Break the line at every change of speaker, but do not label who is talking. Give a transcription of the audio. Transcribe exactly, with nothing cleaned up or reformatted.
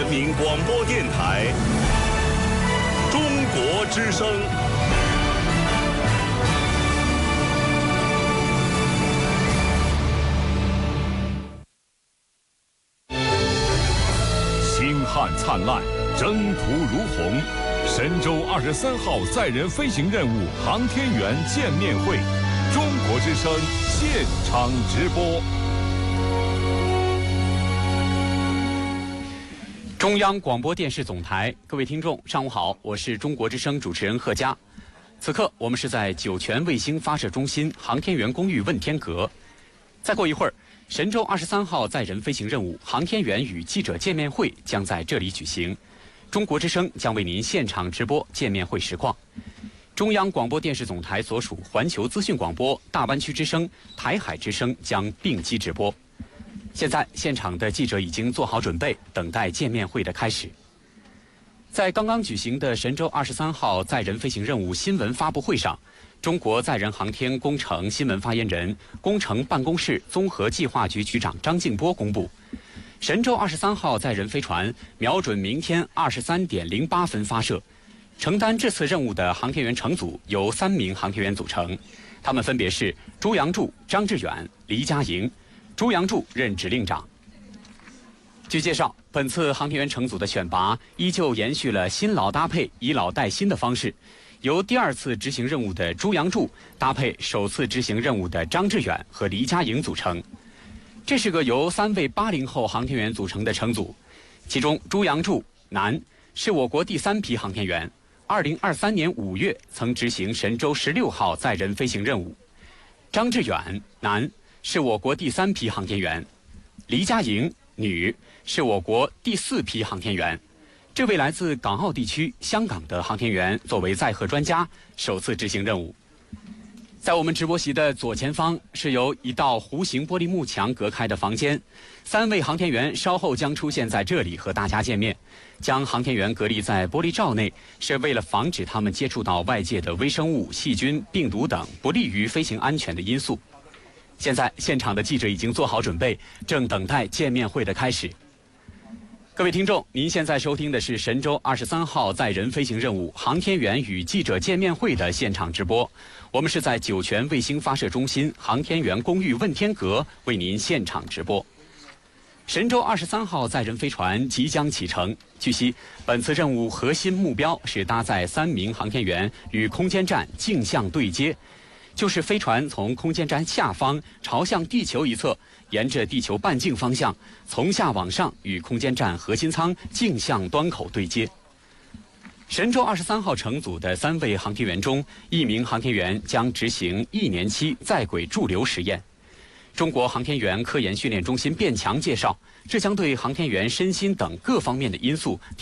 民广播电台中国之声。星汉灿烂，征途如虹。神舟二十三号载人飞行任务航天员见面会，中国之声现场直播。
中央广播电视总台，各位听众，上午好，我是中国之声主持人贺佳。此刻我们是在酒泉卫星发射中心航天员公寓问天阁。再过一会儿，神舟二十三号载人飞行任务航天员与记者见面会将在这里举行。中国之声将为您现场直播见面会实况。中央广播电视总台所属环球资讯广播、大湾区之声、台海之声将并机直播。现在现场的记者已经做好准备，等待见面会的开始。在刚刚举行的神舟二十三号载人飞行任务新闻发布会上，中国载人航天工程新闻发言人、工程办公室综合计划局局长张静波公布，神舟二十三号载人飞船瞄准明天二十三点零八分发射。承担这次任务的航天员乘组由三名航天员组成，他们分别是朱杨柱、张志远、黎佳莹。朱杨柱任指令长。据介绍，本次航天员乘组的选拔依旧延续了新老搭配、以老带新的方式，由第二次执行任务的朱杨柱搭配首次执行任务的张志远和黎佳莹组成。这是个由三位八零后航天员组成的乘组，其中朱杨柱，男，是我国第三批航天员，二零二三年五月曾执行神舟十六号载人飞行任务。张志远，男，是我国第三批航天员。黎佳莹，女，是我国第四批航天员。这位来自港澳地区、香港的航天员作为载荷专家，首次执行任务。在我们直播席的左前方是由一道弧形玻璃幕墙隔开的房间，三位航天员稍后将出现在这里和大家见面。将航天员隔离在玻璃罩内，是为了防止他们接触到外界的微生物、细菌、病毒等不利于飞行安全的因素。现在现场的记者已经做好准备，正等待见面会的开始。各位听众，您现在收听的是神舟二十三号载人飞行任务航天员与记者见面会的现场直播。我们是在酒泉卫星发射中心航天员公寓问天阁为您现场直播。神舟二十三号载人飞船即将启程。据悉，本次任务核心目标是搭载三名航天员与空间站镜像对接，就是飞船从空间站下方朝向地球一侧，沿着地球半径方向，从下往上与空间站核心舱镜像端口对接。神舟二十三号乘组的三位航天员中，一名航天员将执行一年期在轨驻留实验。中国航天员科研训练中心卞强介绍，这将对航天员身心等各方面的因素